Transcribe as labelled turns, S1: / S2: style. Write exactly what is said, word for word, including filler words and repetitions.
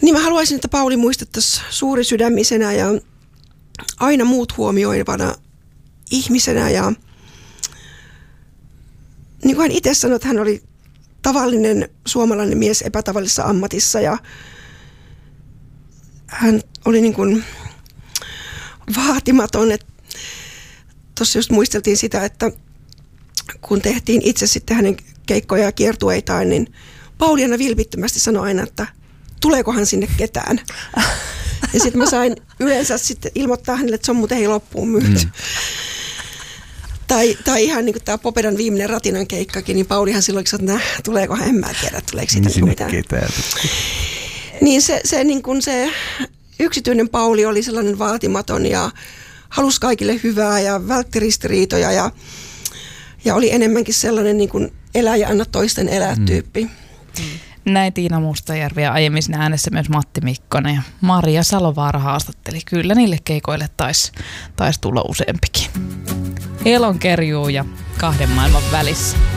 S1: Niin mä haluaisin, että Pauli muistettaisiin suurisydämisenä ja aina muut huomioivana ihmisenä. Ja niin kuin hän itse sanoi, että hän oli tavallinen suomalainen mies epätavallisessa ammatissa ja hän oli niin kuin vaatimaton. Tuossa just muisteltiin sitä, että kun tehtiin itse sitten hänen keikkoja ja kiertueitaan, niin Pauli aina vilpittömästi sanoi aina, että tuleekohan sinne ketään. Ja sitten mä sain yleensä sitten ilmoittaa hänelle, että se on muuten ei loppuun myyty. Mm. Tai, tai ihan niin kuin tämä Popedan viimeinen Ratinan keikkakin, niin Paulihan silloin sanoi, että nah, tuleekohan, en mä tiedä, tuleeko siitä niin mitään.
S2: Ketään.
S1: Niin se, se, niin kuin se yksityinen Pauli oli sellainen vaatimaton ja halusi kaikille hyvää ja vältti ristiriitoja ja, ja oli enemmänkin sellainen niin kuin elä ja anna toisten elää tyyppi. Mm.
S3: Näin Tiina Mustajärvi ja aiemmin siinä äänessä myös Matti Mikkonen ja Maria Salovaara haastatteli. Kyllä niille keikoille taisi tais tulla useampikin. Elon kerjuu ja kahden maailman välissä.